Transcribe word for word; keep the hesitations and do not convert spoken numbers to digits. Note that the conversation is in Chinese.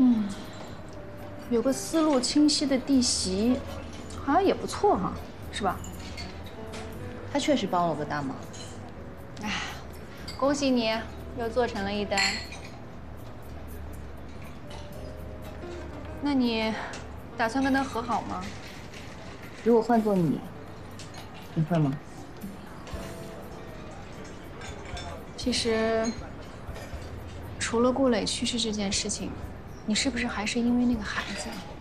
嗯，有个思路清晰的弟媳，好像也不错哈，是吧？ 他确实帮了我个大忙。 哎，恭喜你又做成了一单。那你打算跟他和好吗？ 如果换做你，你会吗？ 其实，除了顾磊去世这件事情，你是不是还是因为那个孩子？